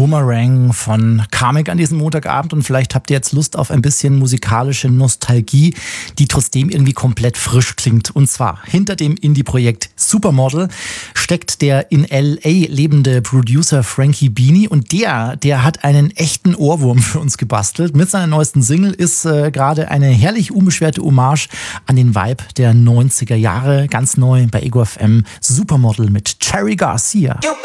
Boomerang von Kamek an diesem Montagabend und vielleicht habt ihr jetzt Lust auf ein bisschen musikalische Nostalgie, die trotzdem irgendwie komplett frisch klingt. Und zwar hinter dem Indie-Projekt Supermodel steckt der in L.A. lebende Producer Frankie Beanie und der hat einen echten Ohrwurm für uns gebastelt. Mit seiner neuesten Single ist gerade eine herrlich unbeschwerte Hommage an den Vibe der 90er Jahre. Ganz neu bei Ego FM Supermodel mit Cherry Garcia.